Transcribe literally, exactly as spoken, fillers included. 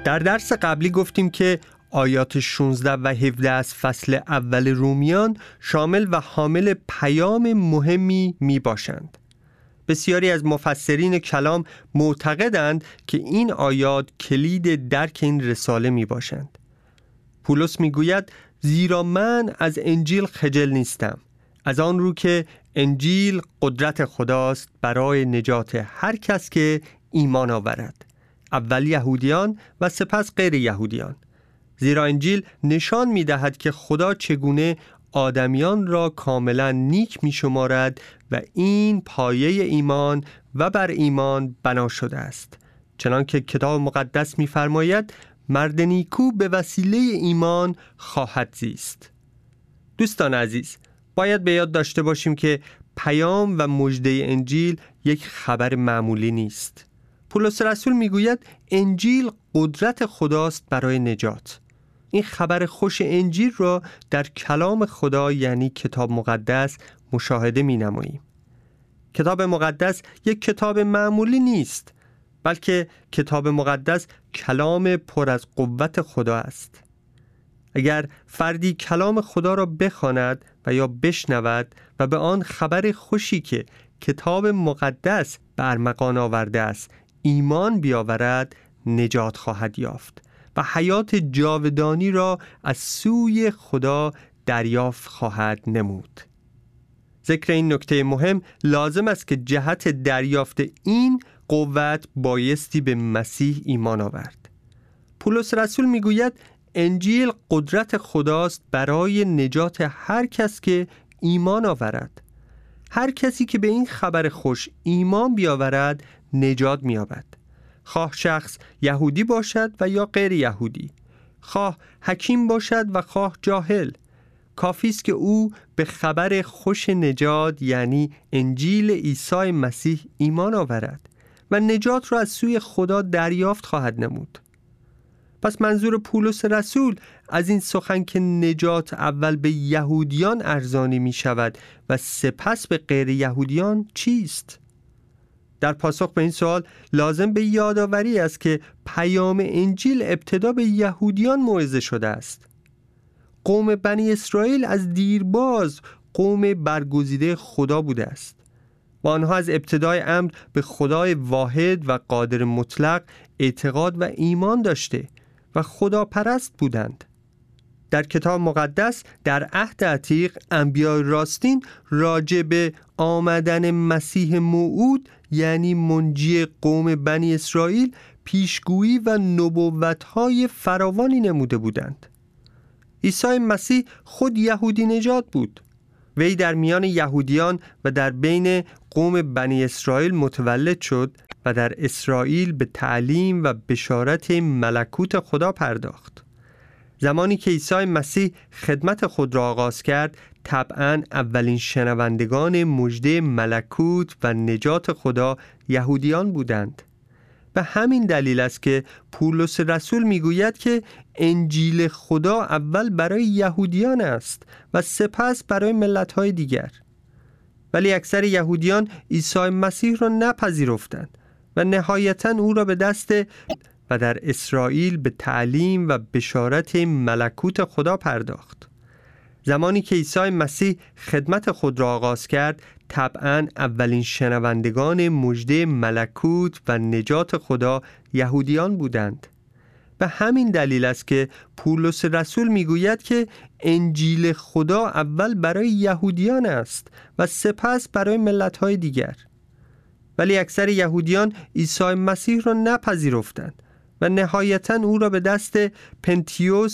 در درس قبلی گفتیم که آیات شانزده و هفده از فصل اول رومیان شامل و حامل پیام مهمی می باشند. بسیاری از مفسرین کلام معتقدند که این آیات کلید درک این رساله می باشند. پولس می گوید زیرا من از انجیل خجل نیستم، از آن رو که انجیل قدرت خداست برای نجات هر کس که ایمان آورد، اول یهودیان و سپس غیر یهودیان. زیرا انجیل نشان می دهد که خدا چگونه آدمیان را کاملا نیک می شمارد و این پایه ایمان و بر ایمان بنا شده است. چنانکه کتاب مقدس می فرماید مرد نیکو به وسیله ایمان خواهد زیست. دوستان عزیز، باید به یاد داشته باشیم که پیام و مژده انجیل یک خبر معمولی نیست. پولس رسول میگوید انجیل قدرت خداست برای نجات. این خبر خوش انجیل را در کلام خدا یعنی کتاب مقدس مشاهده می نماییم. کتاب مقدس یک کتاب معمولی نیست، بلکه کتاب مقدس کلام پر از قوت خدا است. اگر فردی کلام خدا را بخواند و یا بشنود و به آن خبر خوشی که کتاب مقدس به ارمغان آورده است ایمان بیاورد، نجات خواهد یافت و حیات جاودانی را از سوی خدا دریافت خواهد نمود. ذکر این نکته مهم لازم است که جهت دریافت این قوت بایستی به مسیح ایمان آورد. پولس رسول میگوید انجیل قدرت خداست برای نجات هر کس که ایمان آورد. هر کسی که به این خبر خوش ایمان بیاورد نجات می‌یابد. خواه شخص یهودی باشد و یا غیر یهودی، خواه حکیم باشد و خواه جاهل، کافی است که او به خبر خوش نجات یعنی انجیل عیسی مسیح ایمان آورد و نجات را از سوی خدا دریافت خواهد نمود. پس منظور پولس رسول از این سخن که نجات اول به یهودیان ارزانی می شود و سپس به غیر یهودیان چیست؟ در پاسخ به این سوال لازم به یادآوری است که پیام انجیل ابتدا به یهودیان موعظه شده است. قوم بنی اسرائیل از دیرباز قوم برگزیده خدا بوده است و آنها از ابتدای امر به خدای واحد و قادر مطلق اعتقاد و ایمان داشته و خداپرست بودند. در کتاب مقدس در عهد عتیق انبیاء راستین راجع به آمدن مسیح موعود یعنی منجی قوم بنی اسرائیل پیشگویی و نبوت‌های فراوانی نموده بودند. عیسی مسیح خود یهودی نژاد بود. وی در میان یهودیان و در بین قوم بنی اسرائیل متولد شد و در اسرائیل به تعلیم و بشارت ملکوت خدا پرداخت. زمانی که عیسی مسیح خدمت خود را آغاز کرد، طبعاً اولین شنوندگان مژده ملکوت و نجات خدا یهودیان بودند. به همین دلیل است که پولس رسول میگوید که انجیل خدا اول برای یهودیان است و سپس برای ملت‌های دیگر. ولی اکثر یهودیان عیسی مسیح را نپذیرفتند و نهایتاً او را به دست و در اسرائیل به تعلیم و بشارت ملکوت خدا پرداخت. زمانی که عیسی مسیح خدمت خود را آغاز کرد، طبعاً اولین شنوندگان مژده ملکوت و نجات خدا یهودیان بودند. به همین دلیل است که پولس رسول میگوید که انجیل خدا اول برای یهودیان است و سپس برای ملت‌های دیگر. ولی اکثر یهودیان عیسی مسیح را نپذیرفتند و نهایتاً او را به دست پنتیوس